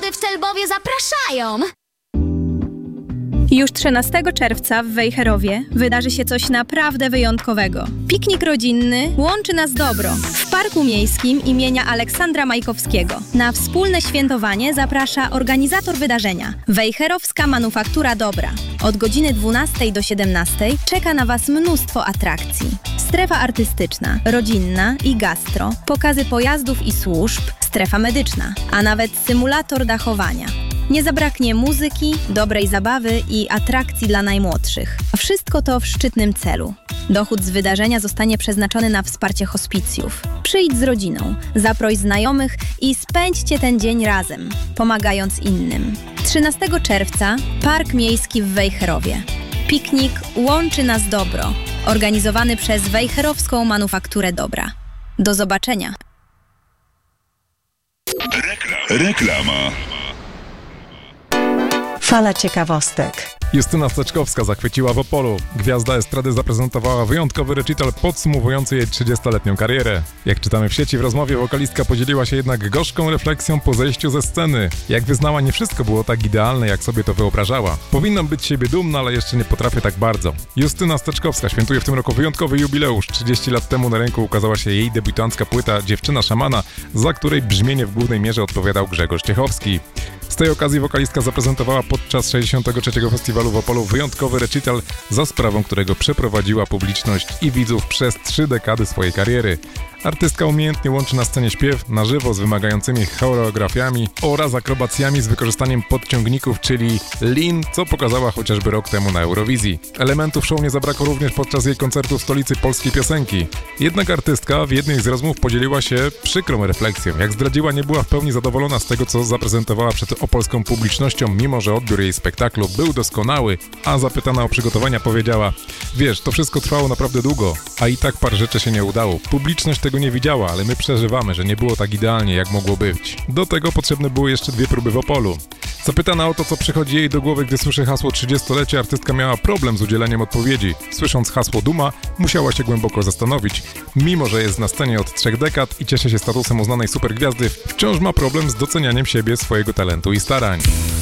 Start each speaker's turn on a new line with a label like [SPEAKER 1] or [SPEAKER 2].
[SPEAKER 1] Zabawy w Stelbowie zapraszają!
[SPEAKER 2] Już 13 czerwca w Wejherowie wydarzy się coś naprawdę wyjątkowego. Piknik rodzinny łączy nas dobro w Parku Miejskim imienia Aleksandra Majkowskiego. Na wspólne świętowanie zaprasza organizator wydarzenia – Wejherowska Manufaktura Dobra. Od godziny 12 do 17 czeka na Was mnóstwo atrakcji. Strefa artystyczna, rodzinna i gastro, pokazy pojazdów i służb, strefa medyczna, a nawet symulator dachowania. Nie zabraknie muzyki, dobrej zabawy i atrakcji dla najmłodszych. A wszystko to w szczytnym celu. Dochód z wydarzenia zostanie przeznaczony na wsparcie hospicjów. Przyjdź z rodziną, zaproś znajomych i spędźcie ten dzień razem, pomagając innym. 13 czerwca Park Miejski w Wejherowie. Piknik łączy nas dobro. Organizowany przez Wejherowską Manufakturę Dobra. Do zobaczenia.
[SPEAKER 3] Reklama.
[SPEAKER 4] Fala ciekawostek.
[SPEAKER 5] Justyna Steczkowska zachwyciła w Opolu. Gwiazda estrady zaprezentowała wyjątkowy recital podsumowujący jej 30-letnią karierę. Jak czytamy w sieci, w rozmowie wokalistka podzieliła się jednak gorzką refleksją po zejściu ze sceny. Jak wyznała, nie wszystko było tak idealne, jak sobie to wyobrażała. Powinnam być siebie dumna, ale jeszcze nie potrafię tak bardzo. Justyna Steczkowska świętuje w tym roku wyjątkowy jubileusz. 30 lat temu na rynku ukazała się jej debiutancka płyta Dziewczyna szamana, za której brzmienie w głównej mierze odpowiadał Grzegorz Ciechowski. Z tej okazji wokalistka zaprezentowała podczas 63. festiwalu w Opolu wyjątkowy recital, za sprawą którego przeprowadziła publiczność i widzów przez 3 dekady swojej kariery. Artystka umiejętnie łączy na scenie śpiew na żywo z wymagającymi choreografiami oraz akrobacjami z wykorzystaniem podciągników, czyli lean, co pokazała chociażby rok temu na Eurowizji. Elementów show nie zabrakło również podczas jej koncertu w stolicy polskiej piosenki. Jednak artystka w jednej z rozmów podzieliła się przykrą refleksją. Jak zdradziła, nie była w pełni zadowolona z tego, co zaprezentowała przed opolską publicznością, mimo że odbiór jej spektaklu był doskonały, a zapytana o przygotowania powiedziała: wiesz, to wszystko trwało naprawdę długo, a i tak parę rzeczy się nie udało. Publiczność tego nie widziała, ale my przeżywamy, że nie było tak idealnie, jak mogło być. Do tego potrzebne były jeszcze 2 próby w Opolu. Zapytana o to, co przychodzi jej do głowy, gdy słyszy hasło 30-lecie, artystka miała problem z udzieleniem odpowiedzi. Słysząc hasło Duma, musiała się głęboko zastanowić. Mimo że jest na scenie od 3 dekad i cieszy się statusem uznanej supergwiazdy, wciąż ma problem z docenianiem siebie, swojego talentu i starań.